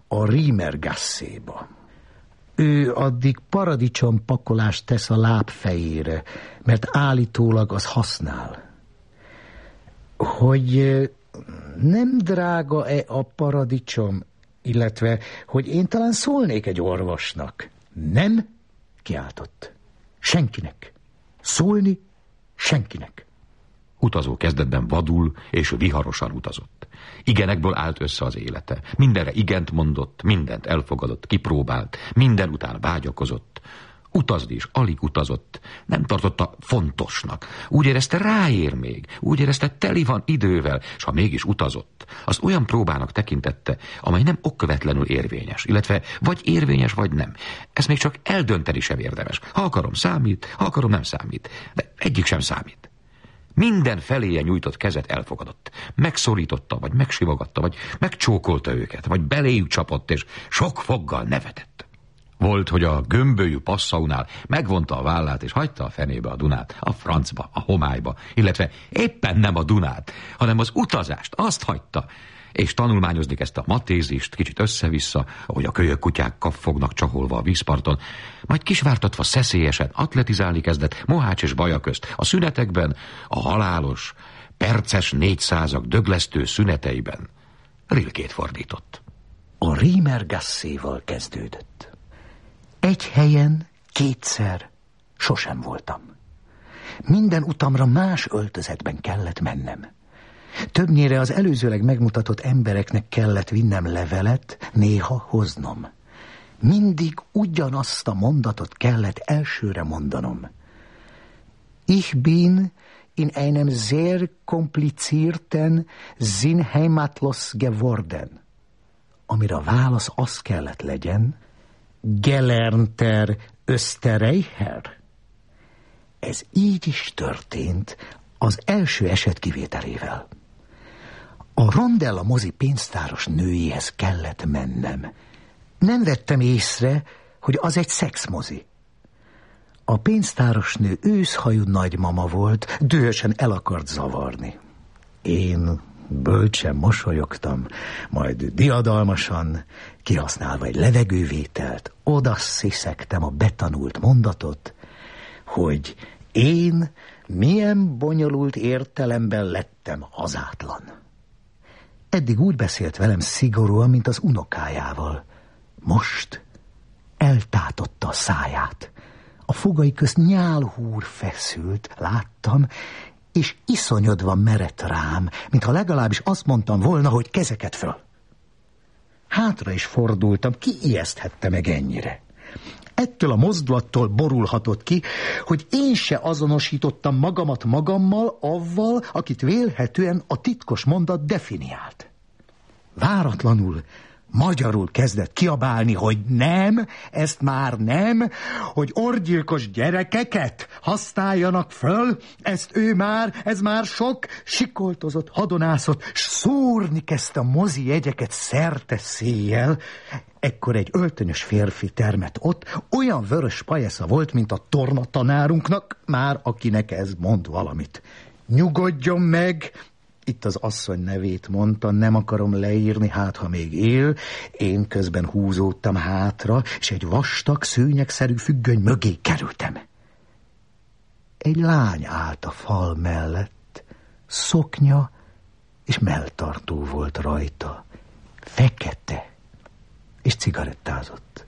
a Riemergasséba. Ő addig paradicsompakolást tesz a lábfejére, mert állítólag az használ. Hogy nem drága-e a paradicsom, illetve hogy én talán szólnék egy orvosnak. Nem? Kiáltott. Senkinek. Szólni senkinek. Utazó kezdetben vadul és viharosan utazott. Igenekből állt össze az élete. Mindenre igent mondott, mindent elfogadott, kipróbált, minden után vágyakozott. Utazni is alig utazott, nem tartotta fontosnak. Úgy érezte, ráér még, úgy érezte, teli van idővel, s ha mégis utazott, azt olyan próbának tekintette, amely nem okkövetlenül érvényes, illetve vagy érvényes, vagy nem. Ezt még csak eldönteni sem érdemes. Ha akarom, számít, ha akarom, nem számít. De egyik sem számít. Minden feléje nyújtott kezet elfogadott. Megszorította, vagy megsimogatta, vagy megcsókolta őket, vagy beléjük csapott, és sok foggal nevetett. Volt, hogy a gömbölyű passzaunál megvonta a vállát, és hagyta a fenébe a Dunát, a francba, a homályba, illetve éppen nem a Dunát, hanem az utazást, azt hagyta, és tanulmányozni kezdte a matézist, kicsit össze-vissza, ahogy a kölyök kutyák kaffognak csaholva a vízparton, majd kisvártatva szeszélyesen atletizálni kezdett Mohács és Baja közt, a szünetekben, a halálos, perces 400-ak döglesztő szüneteiben. Rilkét fordított. A Riemergasséval kezdődött. Egy helyen, kétszer sosem voltam. Minden utamra más öltözetben kellett mennem. Többnyire az előzőleg megmutatott embereknek kellett vinnem levelet, néha hoznom. Mindig ugyanazt a mondatot kellett elsőre mondanom. Ich bin in einem sehr komplizierten Sinn heimatlos geworden. Amire a válasz az kellett legyen, gelernter Österreicher. Ez így is történt az első eset kivételével. A Rondella mozi pénztáros nőjéhez kellett mennem. Nem vettem észre, hogy az egy szexmozi. A pénztáros nő őszhajú nagymama volt, dühösen el akart zavarni. Én bölcsen mosolyogtam, majd diadalmasan, kihasználva egy levegővételt, oda sziszegtem a betanult mondatot, hogy én milyen bonyolult értelemben lettem hazátlan. Eddig úgy beszélt velem szigorúan, mint az unokájával. Most eltátotta a száját. A fogai közt nyálhúr feszült, láttam, és iszonyodva merett rám, mintha legalábbis azt mondtam volna, hogy kezeket föl. Hátra is fordultam, ki ijeszthette meg ennyire? Ettől a mozdulattól borulhatott ki, hogy én se azonosítottam magamat magammal, avval, akit vélhetően a titkos mondat definiált. Váratlanul magyarul kezdett kiabálni, hogy nem, ezt már nem, hogy orgyilkos gyerekeket használjanak föl, ez már sok, sikoltozott, hadonászott, s szúrni kezdte a mozi jegyeket szerte széjjel. Ekkor egy öltönyös férfi termett ott, olyan vörös pajesza volt, mint a tornatanárunknak, már akinek ez mond valamit. Nyugodjon meg! Itt az asszony nevét mondta, nem akarom leírni, hát ha még él. Én közben húzódtam hátra, és egy vastag, szőnyegszerű függöny mögé kerültem. Egy lány állt a fal mellett, szoknya és melltartó volt rajta, fekete, és cigarettázott.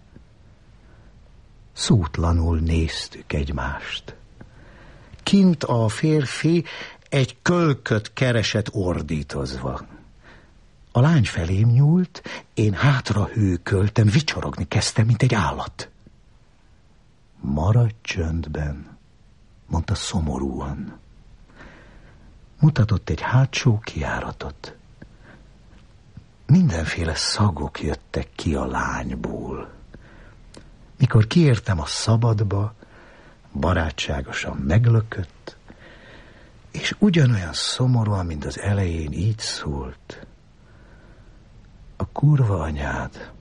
Szótlanul néztük egymást. Kint a férfi egy kölköt keresett ordítozva. A lány felém nyúlt, én hátra hőköltem, vicsorogni kezdtem, mint egy állat. Maradj csöndben, mondta szomorúan. Mutatott egy hátsó kijáratot. Mindenféle szagok jöttek ki a lányból. Mikor kiértem a szabadba, barátságosan meglökött, és ugyanolyan szomorúan, mint az elején, így szólt: a kurva anyád.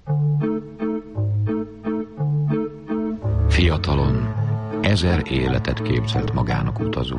Fiatalon 1000 életet képzelt magának utazó.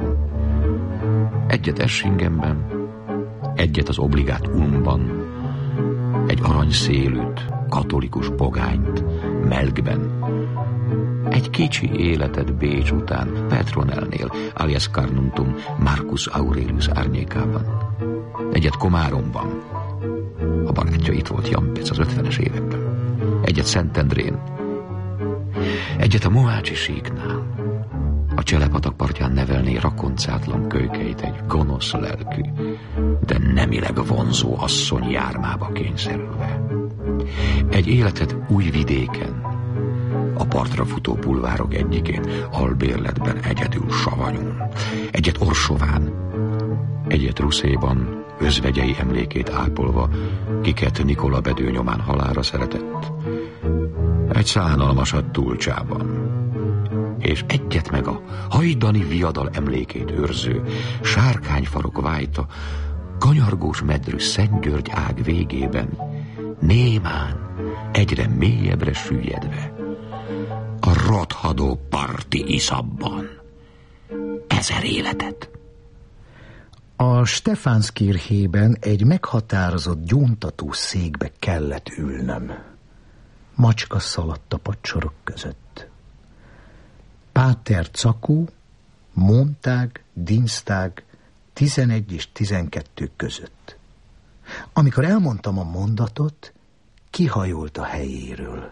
Egyet Essingenben, egyet az obligát Ulmban, egy aranyszélűt, katolikus pogányt, melkben. Egy kicsi életet Bécs után, Petronelnél, alias Carnuntum, Marcus Aurelius árnyékában. Egyet Komáromban, a barátja itt volt, Jampec, az 50-es években. Egyet Szentendrén, egyet a Mohácsi síknál. A Cselepatak partján nevelné rakoncátlan kölykeit egy gonosz lelkű, de nemileg vonzó asszony jármába kényszerülve. Egy életet Újvidéken, a partra futó bulvárok egyikén, albérletben egyedül savanyún. Egyet Orsován, egyet Ruszéban, özvegyei emlékét ápolva, kiket Nikola Bedő nyomán halálra szeretett. Egy szánalmasat Tulcsában, és egyet meg a hajdani viadal emlékét őrző sárkányfarok vájta, kanyargós medrű Szentgyörgy ág végében, némán, egyre mélyebbre süllyedve, a rothadó parti iszabban 1000 életet. A Stefánskirchében egy meghatározott gyóntató székbe kellett ülnöm. Macska szaladt a padsorok között. Páter Cakó, Montag, Dienstag 11 és 12 között. Amikor elmondtam a mondatot, kihajolt a helyéről.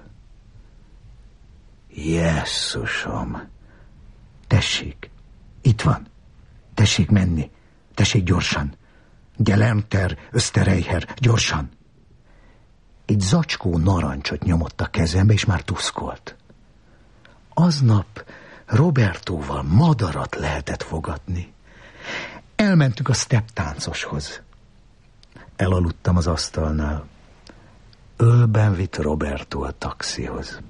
Jesszusom! Tessék, itt van. Tessék menni. Tessék gyorsan. Gelernter, Österreicher, gyorsan. Egy zacskó narancsot nyomott a kezembe, és már tuszkolt. Aznap Robertóval madarat lehetett fogadni. Elmentünk a stepptáncoshoz. Elaludtam az asztalnál. Ölben vitt Robertó a taxihoz.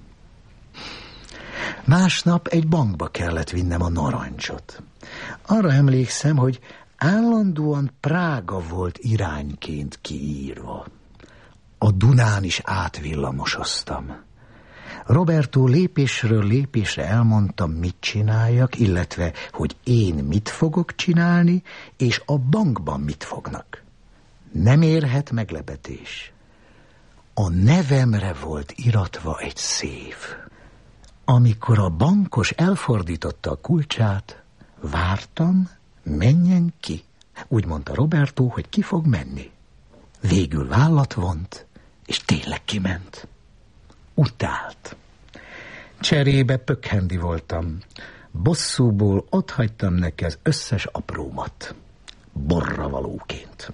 Másnap egy bankba kellett vinnem a narancsot. Arra emlékszem, hogy állandóan Prága volt irányként kiírva. A Dunán is átvillamosoztam. Robertó lépésről lépésre elmondta, mit csináljak, illetve, hogy én mit fogok csinálni, és a bankban mit fognak. Nem érhet meglepetés. A nevemre volt iratva egy szév. Amikor a bankos elfordította a kulcsát, vártam, menjen ki. Úgy mondta Robertó, hogy ki fog menni. Végül vállat vont, és tényleg kiment. Utált. Cserébe pökhendi voltam. Bosszúból otthagytam neki az összes aprómat. Borravalóként.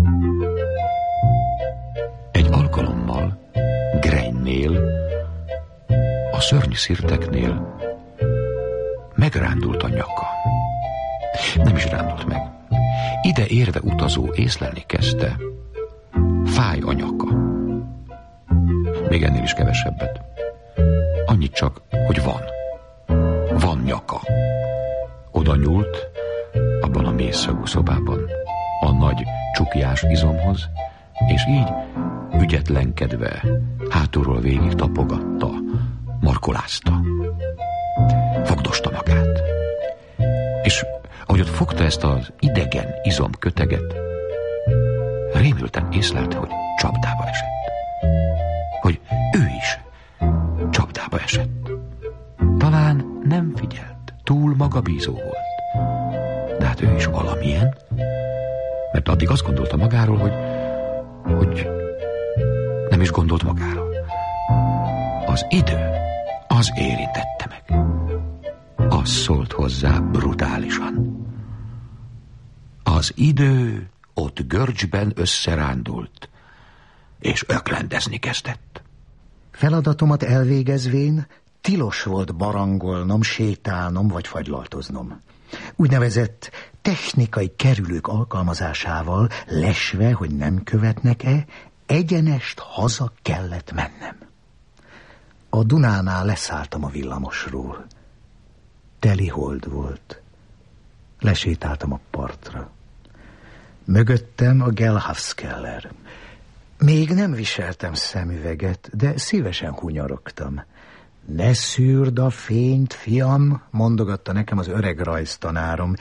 Egy alkalommal Greinnél, a szörnyszirteknél megrándult a nyaka. Nem is rándult meg. Ide érve utazó észlelni kezdte, fáj a nyaka. Még ennél is kevesebbet. Annyit csak, hogy van. Van nyaka. Oda nyúlt, abban a mélyszagú szobában, a nagy csukjás izomhoz, és így ügyetlenkedve hátulról végig tapogatta, markolázta. Fogdosta magát. És ahogy ott fogta ezt az idegen izomköteget, rémülten észlelte, hogy csapdába esett. Hogy ő is csapdába esett. Talán nem figyelt, túl magabízó volt. De hát ő is valamilyen, mert addig azt gondolta magáról, hogy nem is gondolt magáról. Az idő, az érintette meg. Az szólt hozzá brutálisan. Az idő ott görcsben összerándult, és öklendezni kezdett. Feladatomat elvégezvén tilos volt barangolnom, sétálnom vagy fagylaltoznom. Úgynevezett technikai kerülők alkalmazásával, lesve, hogy nem követnek-e, egyenest haza kellett mennem. A Dunánál leszálltam a villamosról. Teli hold volt. Lesétáltam a partra. Mögöttem a Gelhavskeller. Még nem viseltem szemüveget, de szívesen hunyarogtam. Ne szűrd a fényt, fiam, mondogatta nekem az öreg rajztanárom.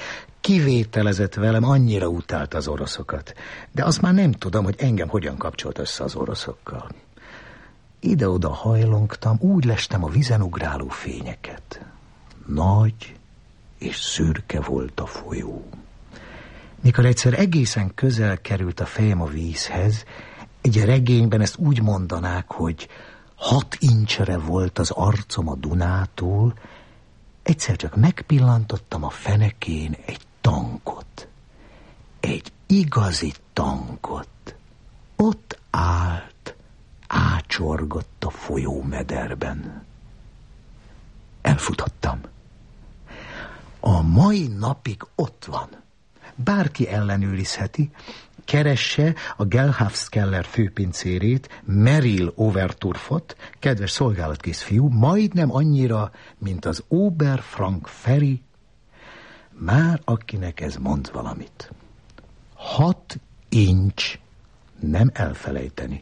kivételezett velem, annyira utált az oroszokat. De azt már nem tudom, hogy engem hogyan kapcsolt össze az oroszokkal. Ide-oda hajlongtam, úgy lestem a vízen ugráló fényeket. Nagy és szürke volt a folyó. Mikor egyszer egészen közel került a fejem a vízhez, egy regényben ezt úgy mondanák, hogy 6 incsre volt az arcom a Dunától, egyszer csak megpillantottam a fenekén egy tankot. Egy igazi tankot. Ott állt, ácsorgott a folyómederben. Elfutottam. A mai napig ott van. Bárki ellenőrizheti, keresse a Gelhafskeller főpincérét, Merrill Overturfot, kedves szolgálatkész fiú, majdnem annyira, mint az Oberfrank Feri, már akinek ez mond valamit. 6 incs, nem elfelejteni.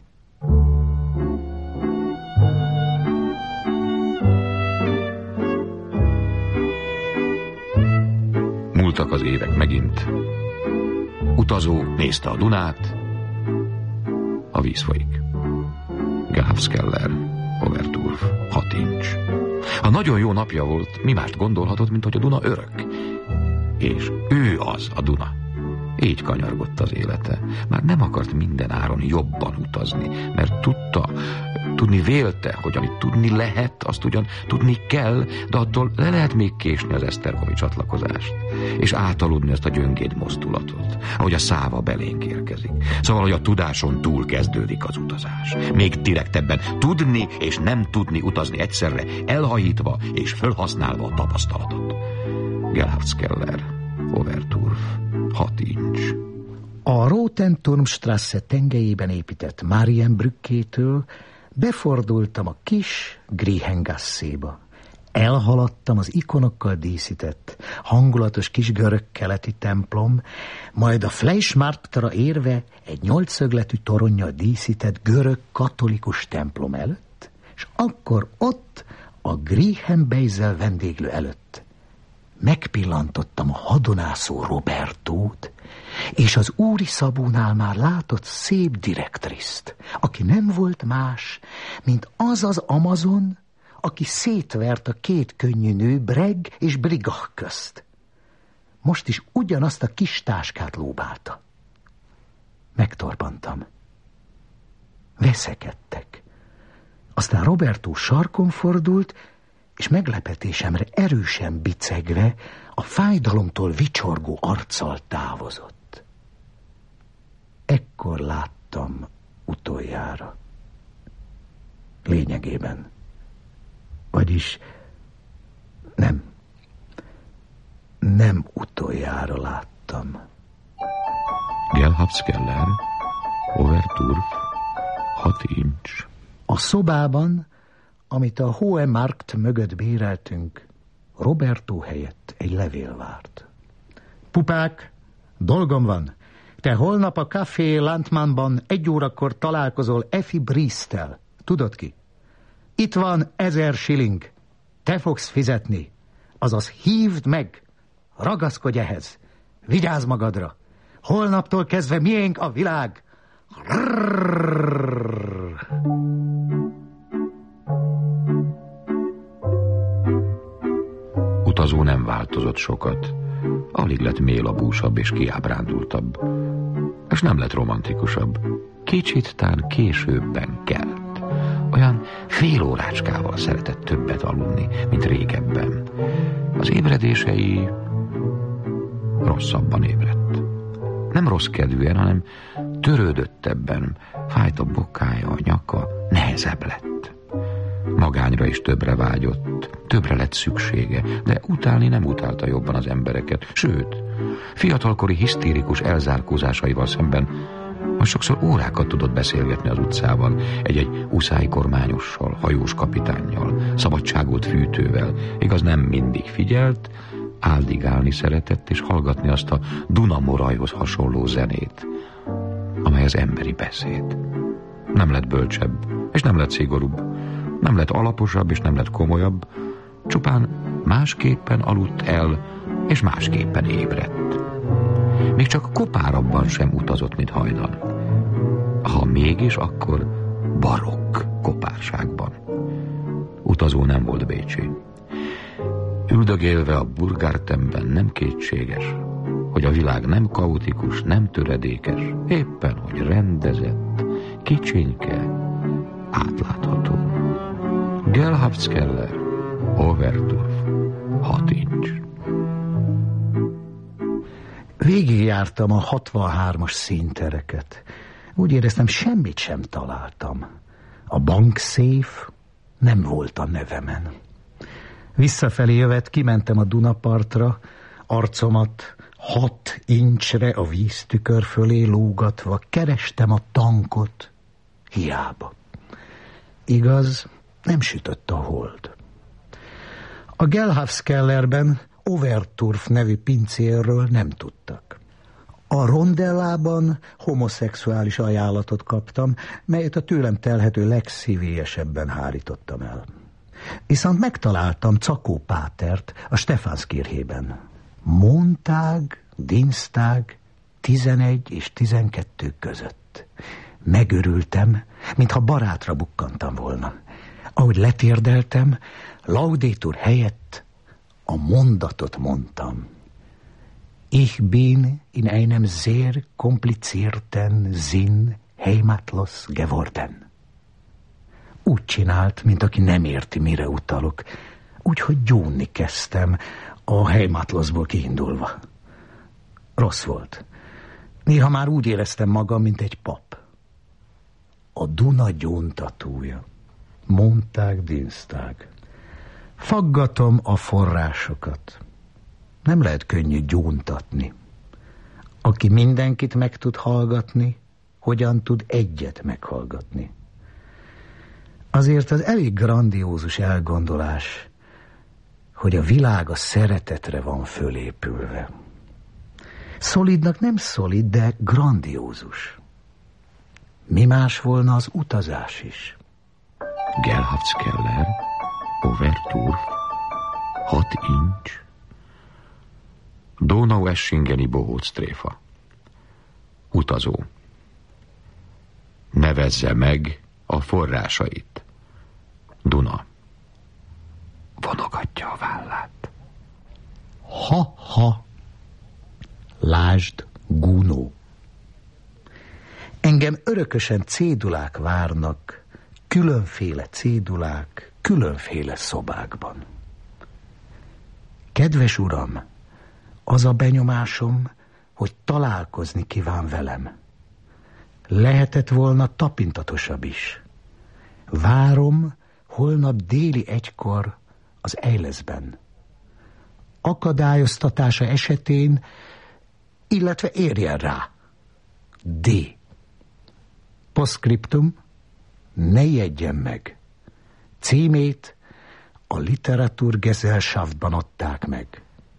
Múltak az évek megint. Utazó nézte a Dunát, a víz folyik. Gelhafskeller, Overturf, 6 incs. Ha nagyon jó napja volt, mi mást gondolhatott, mint hogy a Duna örök. És ő az a Duna. Így kanyargott az élete. Már nem akart minden áron jobban utazni, mert tudni vélte, hogy amit tudni lehet, azt ugyan tudni kell, de attól le lehet még késni az Esztergomi csatlakozást, és átaludni azt a gyöngéd mozdulatot, ahogy a száva belénk érkezik. Szóval, hogy a tudáson túl kezdődik az utazás. Még direktebben tudni és nem tudni utazni egyszerre, elhajítva és fölhasználva a tapasztalatot. Gelhafskeller, Overturf, 6 incs. A Rotenturmstrasse tengelyében épített Marienbrückétől befordultam a kis Griechengasséba. Elhaladtam az ikonokkal díszített, hangulatos kis görög keleti templom, majd a Fleischmarktra érve egy 8-szögletű toronnyal díszített görög katolikus templom előtt, és akkor ott a Griechenbeizel vendéglő előtt megpillantottam a hadonászó Robertót, és az Úri Szabónál már látott szép direktriszt, aki nem volt más, mint az az Amazon, aki szétvert a 2 könnyű nő Breg és Brigach közt. Most is ugyanazt a kis táskát lóbálta. Megtorpantam. Veszekedtek. Aztán Robertó sarkon fordult, és meglepetésemre erősen bicegve a fájdalomtól vicsorgó arccal távozott. Ekkor láttam utoljára. Lényegében. Vagyis nem utoljára láttam. Gelhafskeller, Overturf, 6 incs. A szobában, amit a Hohe Markt mögött béreltünk, Robertó helyett egy levél várt. Pupák, dolgom van. Te holnap a Café Landmannban 1 órakor találkozol Effi Briesttel. Tudod ki? Itt van 1000 shilling. Te fogsz fizetni. Azaz hívd meg. Ragaszkodj ehhez. Vigyázz magadra. Holnaptól kezdve miénk a világ. Utazó nem változott sokat. Alig lett mélabúsabb és kiábrándultabb. És nem lett romantikusabb. Kicsit tán későbben kelt. Olyan fél órácskával szeretett többet aludni, mint régebben. Az ébredései rosszabban ébredt. Nem rossz kedvűen, hanem törődöttebben. Fájt a bokája, a nyaka, nehezebb lett. Magányra is többre vágyott, többre lett szüksége, de utálni nem utálta jobban az embereket. Sőt, fiatalkori hisztérikus elzárkózásaival szemben most sokszor órákat tudott beszélgetni az utcával, egy-egy uszály kormányossal, hajós kapitánnyal, szabadságolt fűtővel. Igaz, nem mindig figyelt, áldigálni szeretett, és hallgatni azt a Dunamorajhoz hasonló zenét, amely az emberi beszéd. Nem lett bölcsebb, és nem lett szigorúbb, nem lett alaposabb, és nem lett komolyabb, csupán másképpen aludt el és másképpen ébredt. Még csak kopárabban sem utazott, mint hajdan. Ha mégis, akkor barokk kopárságban. Utazó nem volt bécsi. Üldögélve a Burgártemben nem kétséges, hogy a világ nem kaotikus, nem töredékes, éppen, hogy rendezett, kicsinke, átlátható. Gelhavskeller, Overturf, 6 inch. Végigjártam a 63-as színtereket. Úgy éreztem, semmit sem találtam. A bankszéf nem volt a nevemen. Visszafelé jövet, kimentem a Dunapartra, arcomat 6 incsre a víztükör fölé lógatva, kerestem a tankot, hiába. Igaz, nem sütött a hold. A Gelhavskellerben Overturf nevű pincérről nem tudtak. A Rondellában homoszexuális ajánlatot kaptam, melyet a tőlem telhető legszívélyesebben hárítottam el. Viszont megtaláltam Cakó Pátert a Stephanskirchében. Montag, Dienstag, 11 és 12 között. Megörültem, mintha barátra bukkantam volna. Ahogy letérdeltem, Laudetur helyett a mondatot mondtam. Ich bin in einem sehr komplizierten Sinn heimatlos geworden. Úgy csinált, mint aki nem érti, mire utalok. Úgyhogy gyónni kezdtem, a heimatlosból kiindulva. Rossz volt. Néha már úgy éreztem magam, mint egy pap. A Duna gyóntatója. Montag, Dienstag. Faggatom a forrásokat. Nem lehet könnyű gyóntatni. Aki mindenkit meg tud hallgatni, hogyan tud egyet meghallgatni? Azért az elég grandiózus elgondolás, hogy a világ a szeretetre van fölépülve. Szolidnak nem szolid, de grandiózus. Mi más volna az utazás is? Gelhavskeller, Overturf, 6 inch, Donaueschingeni bohóctréfa. Utazó. Nevezze meg a forrásait. Duna. Vonogatja a vállát. Ha-ha. Lásd, Gounod. Engem örökösen cédulák várnak, különféle cédulák, különféle szobákban. Kedves uram, az a benyomásom, hogy találkozni kíván velem. Lehetett volna tapintatosabb is. Várom holnap déli 1-kor az Eilesben. Akadályoztatása esetén, illetve érjen rá. D. Postscriptum, ne jegyen meg. Címét a Literaturgesellschaftban adták meg.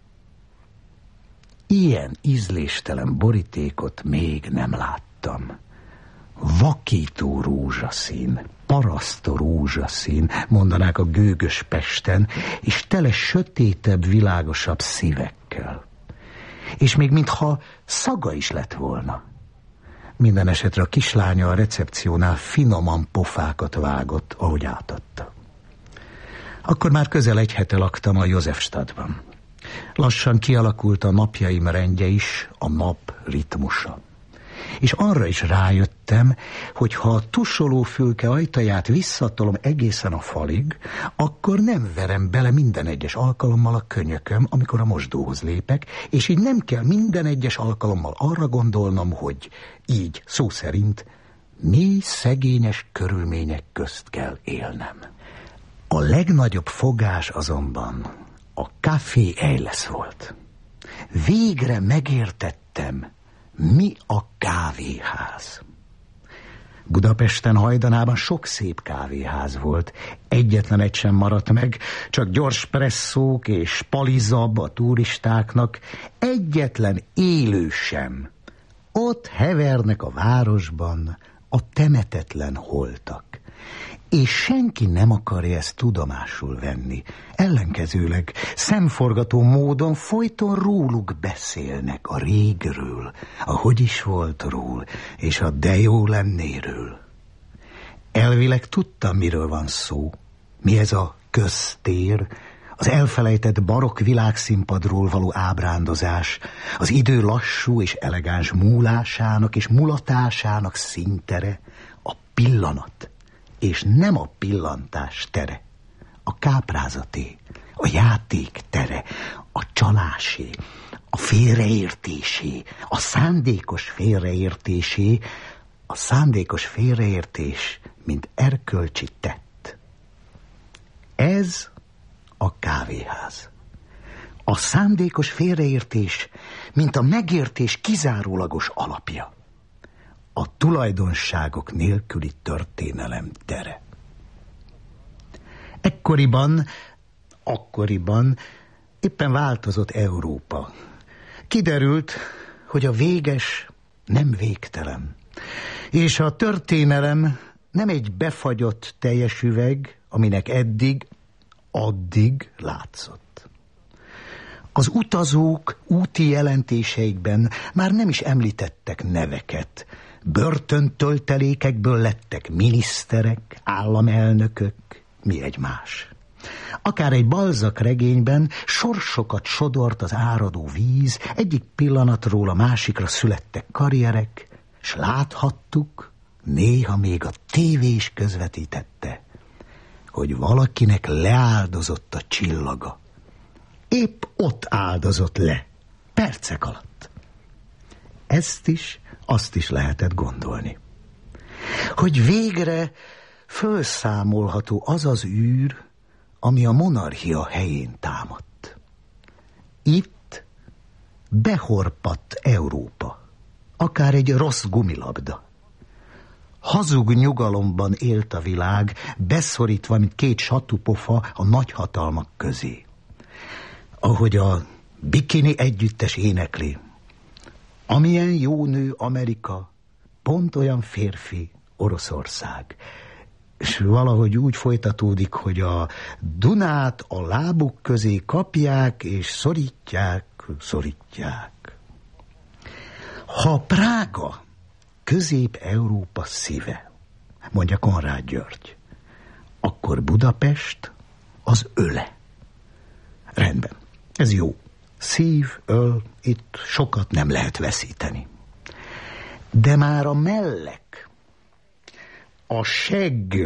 Ilyen ízléstelen borítékot még nem láttam. Vakító rózsaszín, parasztó rózsaszín, mondanák a gőgös Pesten, és tele sötétebb, világosabb szívekkel. És még mintha szaga is lett volna. Minden esetre a kislánya a recepciónál finoman pofákat vágott, ahogy átadta. Akkor már közel 1 hete laktam a Józsefstadtban. Lassan kialakult a napjaim rendje is, a nap ritmusa. És arra is rájöttem, hogy ha a tusolófülke ajtaját visszatolom egészen a falig, akkor nem verem bele minden egyes alkalommal a könyököm, amikor a mosdóhoz lépek, és így nem kell minden egyes alkalommal arra gondolnom, hogy így, szó szerint, mély szegényes körülmények közt kell élnem. A legnagyobb fogás azonban a Café Eiles volt. Végre megértettem, mi a kávéház. Budapesten hajdanában sok szép kávéház volt. Egyetlen egy sem maradt meg, csak gyors presszók és palizab a turistáknak. Egyetlen élő sem. Ott hevernek a városban a temetetlen holtak. És senki nem akarja ezt tudomásul venni. Ellenkezőleg szemforgató módon folyton róluk beszélnek, a régről, a hogy is voltról, és a de jó lennéről. Elvileg tudtam, miről van szó. Mi ez a köztér, az elfelejtett barokk világszínpadról való ábrándozás, az idő lassú és elegáns múlásának és mulatásának színtere, a pillanat, és nem a pillantás tere, a káprázaté, a játék tere, a csalásé, a félreértésé, a szándékos félreértésé, a szándékos félreértés, mint erkölcsi tett. Ez a kávéház. A szándékos félreértés, mint a megértés kizárólagos alapja. A tulajdonságok nélküli történelem tere. Akkoriban éppen változott Európa. Kiderült, hogy a véges nem végtelen, és a történelem nem egy befagyott teljes üveg, aminek addig látszott. Az utazók úti jelentéseikben már nem is említettek neveket. Börtöntöltelékekből lettek miniszterek, államelnökök, mi egymás. Akár egy Balzac regényben sorsokat sodort az áradó víz, egyik pillanatról a másikra születtek karrierek, s láthattuk, néha még a tévé is közvetítette, hogy valakinek leáldozott a csillaga. Épp ott áldozott le, percek alatt. Ezt is, azt is lehetett gondolni. Hogy végre fölszámolható az az űr, ami a monarchia helyén támadt. Itt behorpadt Európa, akár egy rossz gumilabda. Hazug nyugalomban élt a világ, beszorítva, mint két satupofa a nagyhatalmak közé. Ahogy a Bikini együttes énekli, amilyen jó nő Amerika, pont olyan férfi Oroszország. És valahogy úgy folytatódik, hogy a Dunát a lábuk közé kapják, és szorítják. Ha Prága Közép-Európa szíve, mondja Konrád György, akkor Budapest az öle. Rendben, ez jó. Szív, öl, itt sokat nem lehet veszíteni. De már a mellek, a segg,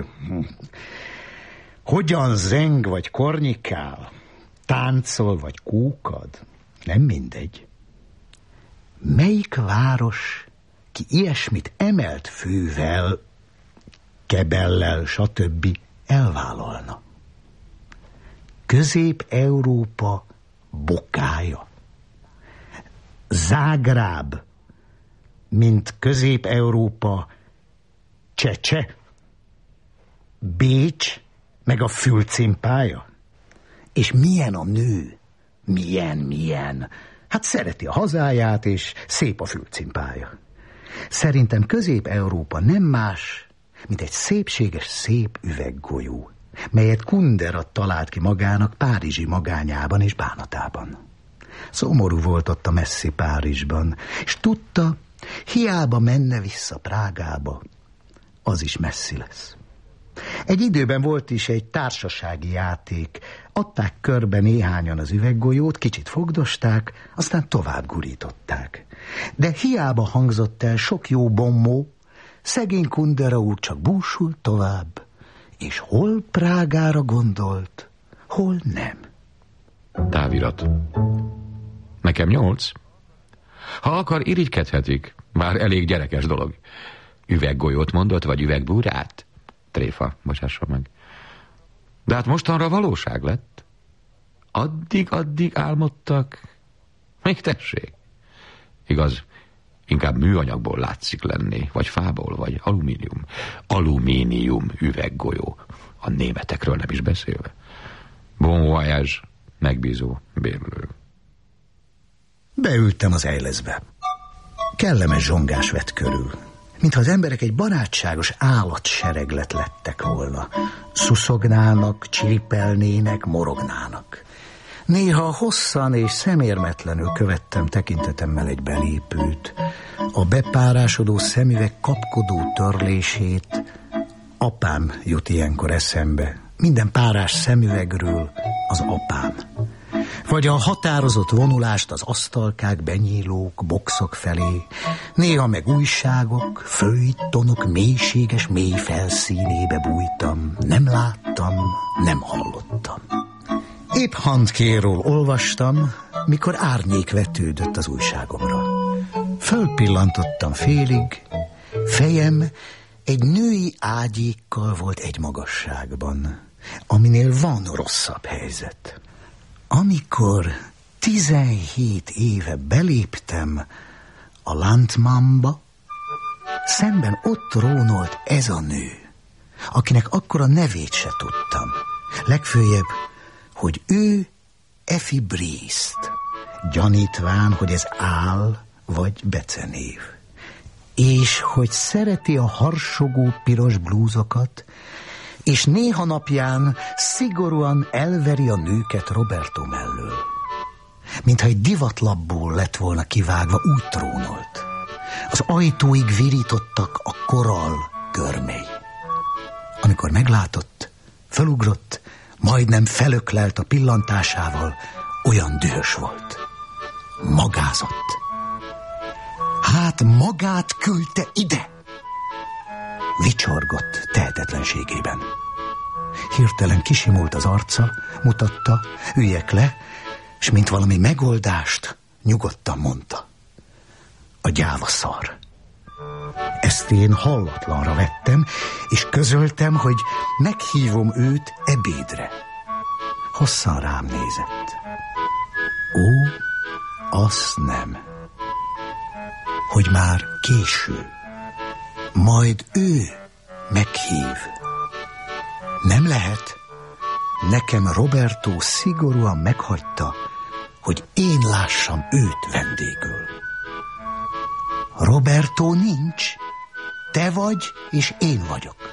hogyan zeng vagy kornyikál, táncol vagy kúkad, nem mindegy. Melyik város, ki ilyesmit emelt fővel, kebellel, stb. Elvállalna? Közép-Európa bokája. Zágráb, mint Közép-Európa Csecse. Bécs, meg a fülcimpája. És milyen a nő? Milyen? Hát szereti a hazáját, és szép a fülcimpája. Szerintem Közép-Európa nem más, mint egy szépséges szép üveggolyó, melyet Kundera talált ki magának párizsi magányában és bánatában. Szomorú volt ott a messzi Párizsban, és tudta, hiába menne vissza Prágába, az is messzi lesz. Egy időben volt is egy társasági játék, adták körbe néhányan az üveggolyót, kicsit fogdosták, aztán tovább gurították. De hiába hangzott el sok jó bommó, szegény Kundera úr csak búsult tovább, és hol Prágára gondolt, hol nem. Távirat. Nekem 8. Ha akar, irigykedhetik. Már elég gyerekes dolog. Üveggolyót mondott, vagy üvegbúrát? Tréfa, bocsásson meg. De hát mostanra valóság lett. Addig álmodtak. Még tessék. Igaz, inkább műanyagból látszik lenni, vagy fából, vagy alumínium. Alumínium üveggolyó. A németekről nem is beszélve. Bon voyage, megbízó bérlő. Beültem az ejlezbe. Kellemes zsongás vett körül. mintha az emberek egy barátságos állatsereglet lettek volna. Szuszognának, csiripelnének, morognának. Néha hosszan és szemérmetlenül követtem tekintetemmel egy belépőt, a bepárásodó szemüveg kapkodó törlését. Apám jut ilyenkor eszembe. Minden párás szemüvegről az apám. Vagy a határozott vonulást az asztalkák, benyílók, boxok felé, néha meg újságok, feuilletonok mélységes mély felszínébe bújtam. Nem láttam, nem hallottam. Épp handkéről olvastam, mikor árnyék vetődött az újságomra. Fölpillantottam félig, fejem egy női ágyékkal volt egy magasságban, aminél van rosszabb helyzet. Amikor 17 éve beléptem a Landmannba, szemben ott rónolt ez a nő, akinek akkor a nevét se tudtam. Legfőjebb, hogy ő Effie Briest, gyanítván, hogy ez áll vagy becenév, és hogy szereti a harsogó piros blúzokat, és néha napján szigorúan elveri a nőket Roberto mellől. Mintha egy divatlapból lett volna kivágva, úgy trónolt. Az ajtóig virítottak a korall körmei. Amikor meglátott, felugrott, majdnem felöklelt a pillantásával, olyan dühös volt. Magázott. Hát magát küldte ide! Vicsorgott tehetetlenségében. Hirtelen kisimult az arca, mutatta, üljek le, és mint valami megoldást nyugodtan mondta. A gyáva szar. Ezt én hallatlanra vettem, és közöltem, hogy meghívom őt ebédre. Hosszan rám nézett. Ó, azt nem. Hogy már késő. Majd ő meghív. Nem lehet. Nekem Roberto szigorúan meghagyta, hogy én lássam őt vendégül. Roberto nincs. Te vagy, és én vagyok.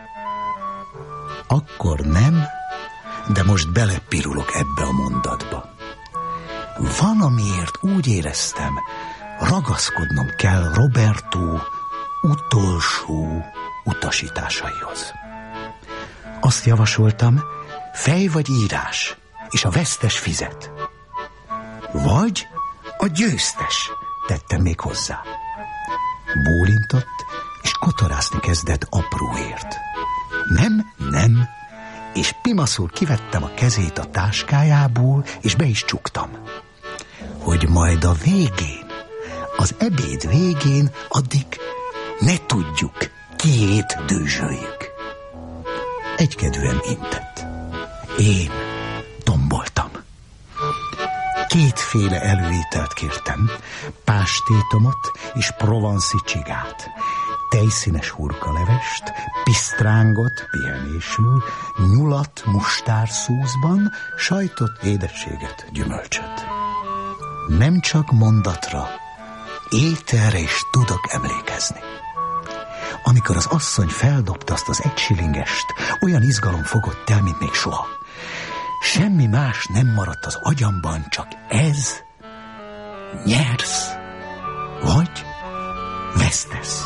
Akkor nem, de most belepirulok ebbe a mondatba. Valamiért úgy éreztem, ragaszkodnom kell Roberto utolsó utasításaihoz. Azt javasoltam, fej vagy írás, és a vesztes fizet. Vagy a győztes, tettem még hozzá. Bólintott, és kotorászni kezdett apróért. Nem, és pimaszul kivettem a kezét a táskájából, és be is csuktam. Hogy majd a végén, az ebéd végén, addig ne tudjuk, kiét dőzsöljük. Egykedvűen intett. Én tomboltam. Kétféle előételt kértem, pástétomot és provanszi csigát, tejszínes hurkalevest, pisztrángot pihenésül, nyulat mustárszúzban, sajtot, édességet, gyümölcsöt. Nem csak mondatra, ételre is tudok emlékezni. Amikor az asszony feldobta azt az 1 shillingest, olyan izgalom fogott el, mint még soha. Semmi más nem maradt az agyamban, csak ez. Nyersz, vagy vesztesz.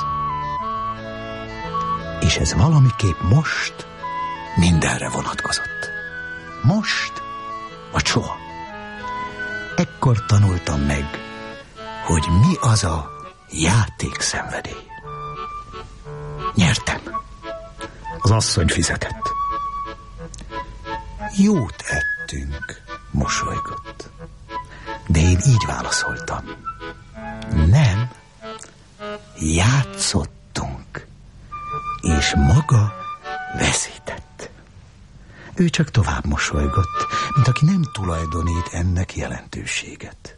És ez valamiképp most mindenre vonatkozott. Most, vagy soha. Ekkor tanultam meg, hogy mi az a játékszenvedély. Nyertem. Az asszony fizetett. Jót ettünk, mosolygott. De én így válaszoltam. Nem, játszottunk, és maga veszített. Ő csak tovább mosolygott, mint aki nem tulajdonít ennek jelentőséget.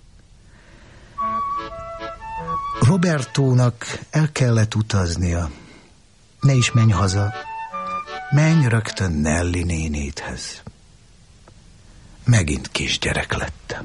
Robertónak el kellett utaznia. Ne is menj haza, menj rögtön Nelly nénéthez. Megint kisgyerek lettem.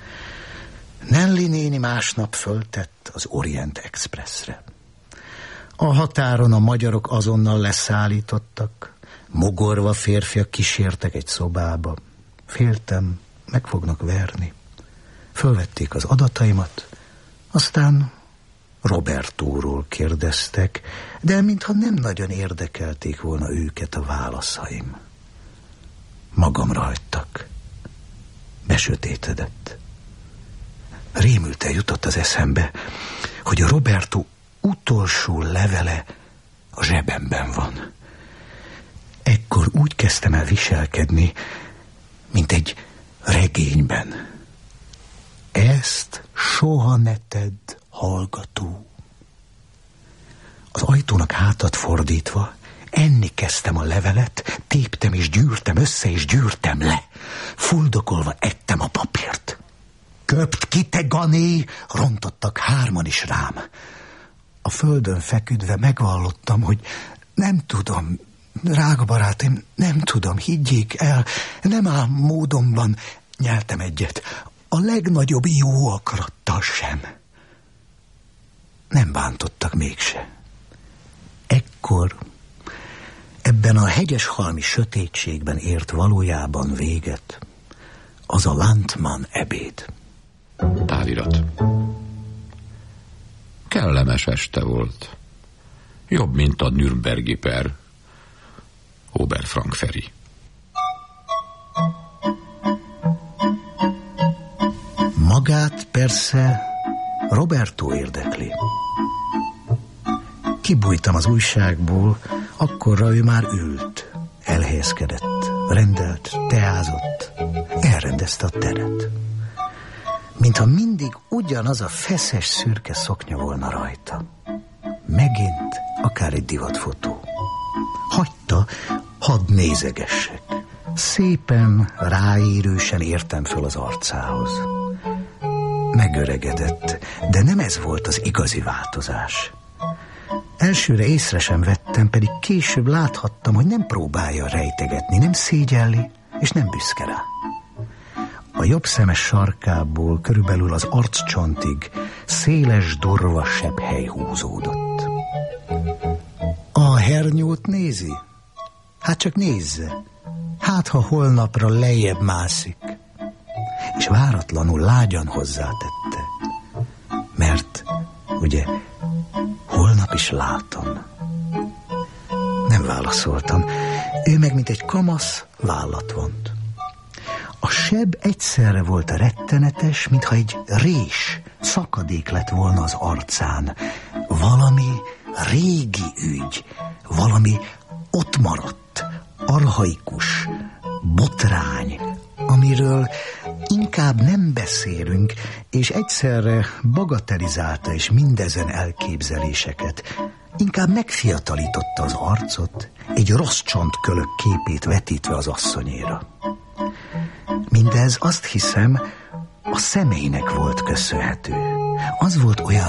Nelly néni másnap föltett az Orient Expressre. A határon a magyarok azonnal leszállítottak. Mogorva férfiak kísértek egy szobába. Féltem, meg fognak verni. Fölvették az adataimat, aztán Robertóról kérdeztek, de mintha nem nagyon érdekelték volna őket a válaszaim. Magamra hagytak. Besötétedett. Rémülten jutott az eszembe, hogy a Roberto utolsó levele a zsebemben van. Ekkor úgy kezdtem el viselkedni, mint egy regényben. Ezt soha ne tedd, hallgató. Az ajtónak hátat fordítva enni kezdtem a levelet, téptem és gyűrtem össze és gyűrtem le. Fuldokolva ettem a papírt. Köpt ki, te gané! Rontottak hárman is rám. A földön feküdve megvallottam, hogy nem tudom, drága barátaim, nem tudom, higgyék el, nem áll módonban. Nyeltem egyet, a legnagyobb jó akarattal sem. Nem bántottak mégse. Ekkor ebben a hegyeshalmi sötétségben ért valójában véget az a Landmann ebéd. Távirat. Kellemes este volt. Jobb, mint a Nürnbergi per. Oberfrankferi. Magát persze Roberto érdekli. Kibújtam az újságból, akkorra ő már ült, elhelyezkedett, rendelt, teázott, elrendezte a teret. Mintha mindig ugyanaz a feszes szürke szoknya volna rajta. Megint akár egy divatfotó. Hagyta, hadd nézegessek. Szépen, ráérősen értem föl az arcához. Megöregedett, de nem ez volt az igazi változás. Elsőre észre sem vettem, pedig később láthattam, hogy nem próbálja rejtegetni, nem szégyelli, és nem büszke rá. A jobb szemes sarkából körülbelül az arccsontig széles, durva sebhely húzódott. A hernyót nézi? Hát csak nézze. Hát, ha holnapra lejjebb mászik. És váratlanul lágyan hozzátette. Mert, ugye, holnap is látom. Nem válaszoltam. Ő meg, mint egy kamasz, vállat vont. A seb egyszerre volt rettenetes, mintha egy rés, szakadék lett volna az arcán. Valami régi ügy, valami ott maradt, archaikus, botrány, amiről inkább nem beszélünk, és egyszerre bagatelizálta is mindezen elképzeléseket. Inkább megfiatalította az arcot, egy rossz csontkölök képét vetítve az asszonyéra. Mindez, azt hiszem, a szemeinek volt köszönhető. Az volt olyan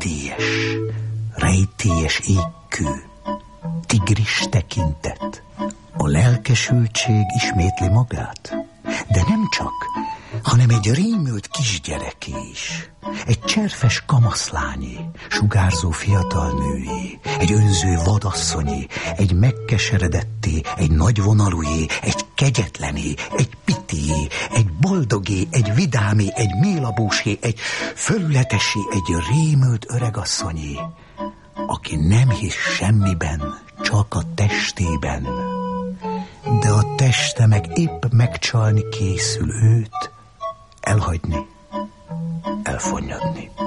rejtélyes égkő, tigris tekintet. A lelkesültség ismétli magát, de nem csak, hanem egy rémült kisgyereké is. Egy cserfes kamaszlányé, sugárzó fiatal nőjé, egy önző vadasszonyé, egy megkeseredetté, egy nagyvonalújé, egy kegyetlené, egy pitié, egy boldogé, egy vidámé, egy mélabúsé, egy fölületesé, egy rémült öregasszonyé, aki nem hisz semmiben, csak a testében. De a teste meg épp megcsalni készül őt, elhagyni, elfonnyadni.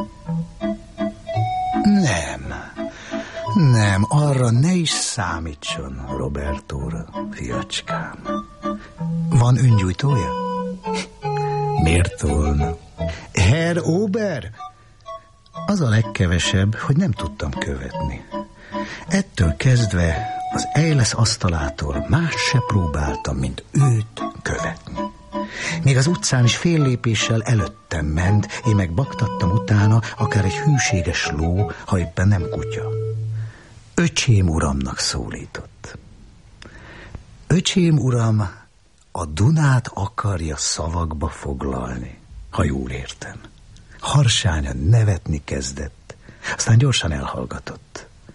Nem, arra ne is számítson Robertóra, fiacskám. Van öngyújtója? Miért volna? Herr Ober? Az a legkevesebb, hogy nem tudtam követni. Ettől kezdve az Eiles asztalától más se próbáltam, mint őt követni. Még az utcán is fél lépéssel előttem ment, én meg baktattam utána, akár egy hűséges ló, ha éppen nem kutya. Öcsém uramnak szólított. Öcsém uram a Dunát akarja szavakba foglalni, ha jól értem. Harsányan nevetni kezdett, aztán gyorsan elhallgatott.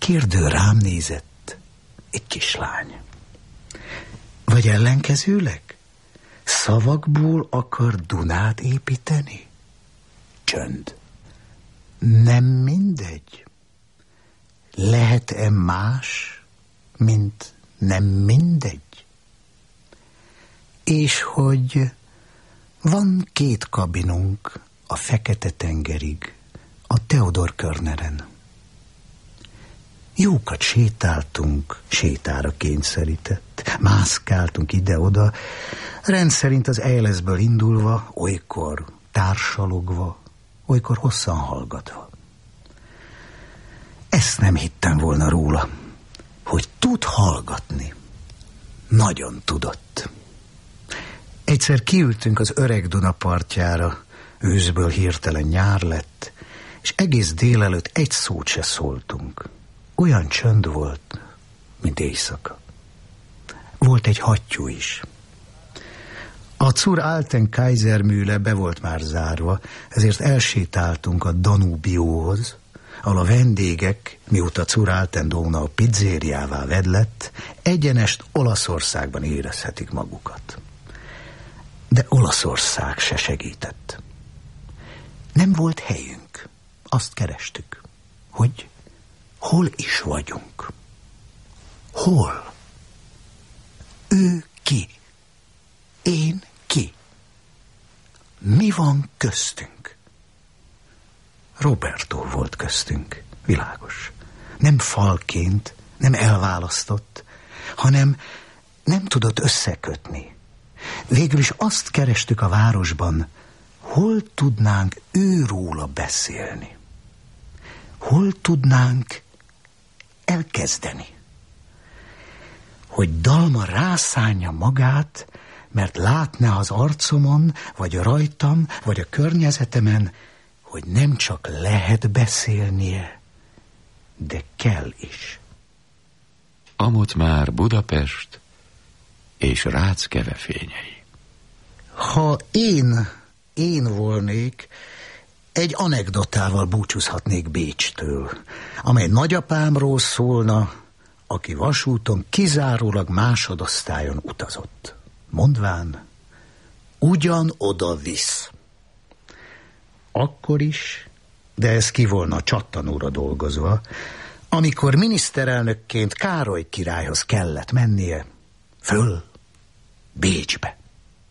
Kérdő rám nézett, egy kislány. Vagy ellenkezőleg? Szavakból akar Dunát építeni? Csönd. Nem mindegy. Lehet-e más, mint nem mindegy? És hogy van 2 kabinunk a Fekete-tengerig, a Theodor Körneren. Jókat sétáltunk, sétára kényszerített, mászkáltunk ide-oda, rendszerint az Eilesből indulva, olykor társalogva, olykor hosszan hallgatva. Ezt nem hittem volna róla, hogy tud hallgatni. Nagyon tudott. Egyszer kiültünk az öreg Duna partjára, őszből hirtelen nyár lett, és egész délelőtt egy szót se szóltunk. Olyan csönd volt, mint éjszaka. Volt egy hattyú is. A Zur Alten Kaisermühle be volt már zárva, ezért elsétáltunk a Danubióhoz, ahol a vendégek, mióta Zur Alten Donau pizzériává vedlett, egyenest Olaszországban érezhetik magukat. De Olaszország se segített. Nem volt helyünk. Azt kerestük, hogy hol is vagyunk. Hol? Ő ki? Én ki? Mi van köztünk? Roberto volt köztünk, világos. Nem falként, nem elválasztott, hanem nem tudott összekötni. Végül is azt kerestük a városban, hol tudnánk őróla beszélni. Hol tudnánk elkezdeni. Hogy Dalma rászánja magát, mert látná az arcomon, vagy rajtam, vagy a környezetemen, hogy nem csak lehet beszélnie, de kell is. Amott már Budapest és Ráckeve fényei. Ha én volnék, egy anekdotával búcsúzhatnék Bécstől, amely nagyapámról szólna, aki vasúton kizárólag másodosztályon utazott. Mondván, ugyanoda visz. Akkor is, de ez ki volna csattanóra dolgozva, amikor miniszterelnökként Károly királyhoz kellett mennie, föl Bécsbe.